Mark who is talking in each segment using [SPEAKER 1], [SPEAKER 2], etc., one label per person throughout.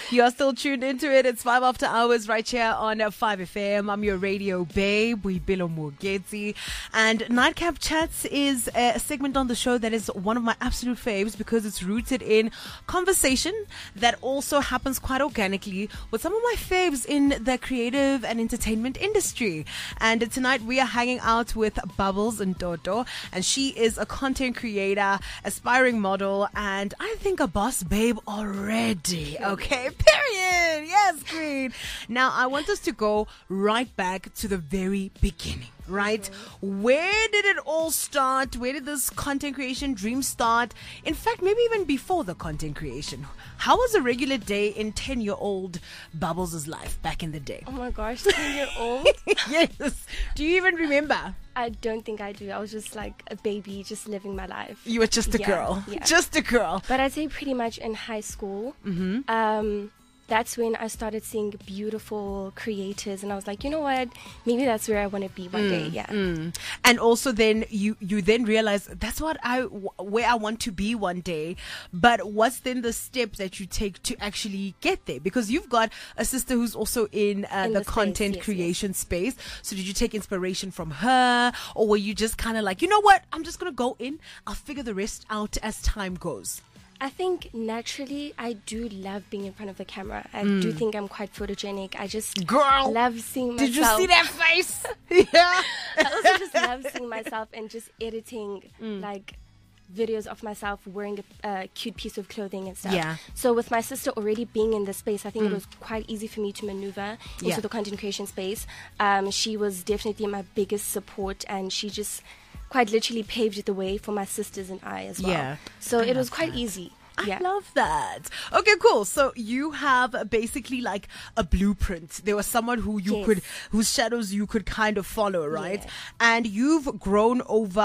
[SPEAKER 1] You are still tuned into it. It's 5 after hours right here on 5FM. I'm your radio babe, Boipelo Mogeti. And Nightcap Chats is a segment on the show that is one of my absolute faves because it's rooted in conversation that also happens quite organically with some of my faves in the creative and entertainment industry. And tonight we are hanging out with Bubbles and Toto, and she is a content creator, aspiring model, and I think a boss babe already. Okay, period. Yes, queen. Now I want us to go right back to the very beginning. Right? Where did it all start? Where did this content creation dream start? In fact, maybe even before the content creation. How was a regular day in 10-year-old Bubbles' life back in the day?
[SPEAKER 2] Oh my gosh, 10-year-old?
[SPEAKER 1] Yes. Do you even remember?
[SPEAKER 2] I don't think I do. I was just like a baby, just living my life.
[SPEAKER 1] You were just a girl.
[SPEAKER 2] Yeah.
[SPEAKER 1] Just a girl.
[SPEAKER 2] But I'd say pretty much in high school. That's when I started seeing beautiful creators, and I was like, you know what? Maybe that's where I want to be one day. Yeah.
[SPEAKER 1] And also, then you then realize that's where I want to be one day. But what's then the step that you take to actually get there? Because you've got a sister who's also in the content creation space. So did you take inspiration from her, or were you just kind of like, you know what? I'm just gonna go in. I'll figure the rest out as time goes.
[SPEAKER 2] I think naturally I do love being in front of the camera. I do think I'm quite photogenic. I just love seeing myself.
[SPEAKER 1] Did you see that face? Yeah.
[SPEAKER 2] I also just love seeing myself and just editing like videos of myself wearing a cute piece of clothing and stuff.
[SPEAKER 1] Yeah.
[SPEAKER 2] So with my sister already being in this space, I think it was quite easy for me to maneuver into the content creation space. She was definitely my biggest support, and she just quite literally paved the way for my sisters and I as well.
[SPEAKER 1] Yeah.
[SPEAKER 2] So it was quite easy.
[SPEAKER 1] I love that. Okay, cool. So you have basically like a blueprint. There was someone who you could, whose shadows you could kind of follow, right? Yeah. And you've grown over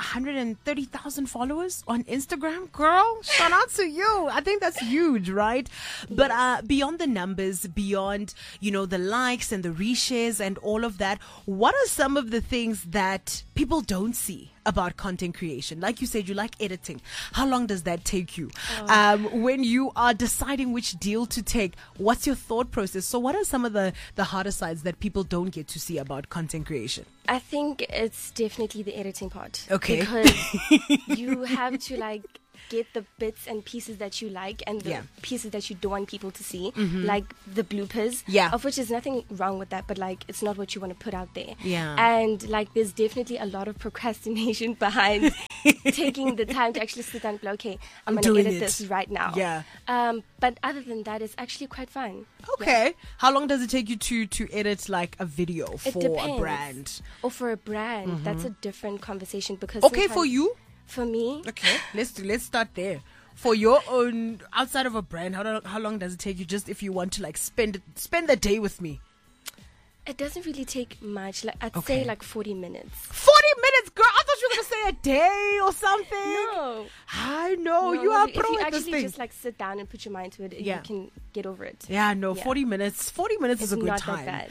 [SPEAKER 1] 130,000 followers on Instagram, girl. Shout out to you. I think that's huge, right? But beyond the numbers, beyond, the likes and the reshares and all of that, what are some of the things that people don't see about content creation? Like you said, you like editing. How long does that take you? When you are deciding which deal to take, what's your thought process? So what are some of the harder sides that people don't get to see about content creation?
[SPEAKER 2] I think it's definitely the editing part.
[SPEAKER 1] Okay.
[SPEAKER 2] Because you have to get the bits and pieces that you like and the pieces that you don't want people to see, like the bloopers, of which there's nothing wrong with that, but it's not what you want to put out there.
[SPEAKER 1] Yeah.
[SPEAKER 2] And there's definitely a lot of procrastination behind taking the time to actually sit down and be like, okay, I'm going to edit this right now.
[SPEAKER 1] Yeah.
[SPEAKER 2] But other than that, it's actually quite fun.
[SPEAKER 1] Okay.
[SPEAKER 2] Yeah.
[SPEAKER 1] How long does it take you to edit a video for a brand?
[SPEAKER 2] Or for a brand, that's a different conversation because
[SPEAKER 1] for you?
[SPEAKER 2] For me.
[SPEAKER 1] Okay, let's start there. For your own, outside of a brand, how long does it take you just if you want to spend the day with me?
[SPEAKER 2] It doesn't really take much. I'd say 40 minutes.
[SPEAKER 1] 40 minutes, girl? I thought you were going to say a day or something.
[SPEAKER 2] No.
[SPEAKER 1] I know. You are pro at this thing.
[SPEAKER 2] If you actually just sit down and put your mind to it, you can get over it.
[SPEAKER 1] Yeah, no, 40 minutes. 40 minutes is a good
[SPEAKER 2] not
[SPEAKER 1] time.
[SPEAKER 2] That bad.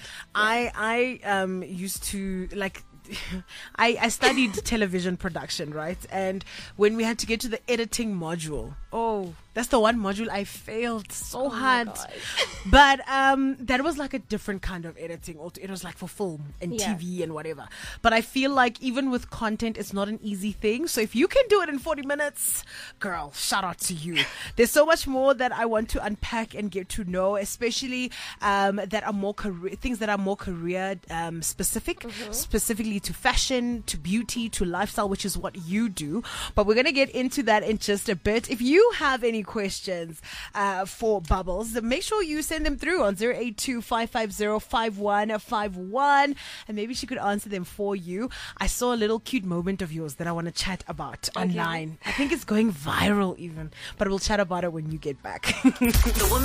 [SPEAKER 1] I used to I studied television production, right? And when we had to get to the editing module, that's the one module I failed so hard. But that was a different kind of editing. It was for film and TV and whatever. But I feel even with content, it's not an easy thing. So if you can do it in 40 minutes, girl, shout out to you. There's so much more that I want to unpack and get to know, especially that are more things that are more career specific, specifically to fashion, to beauty, to lifestyle, which is what you do. But we're going to get into that in just a bit. If you have any questions for Bubbles, make sure you send them through on 082-550-5151, and maybe she could answer them for you. I saw a little cute moment of yours that I want to chat about online. I think it's going viral even, but we'll chat about it when you get back. The woman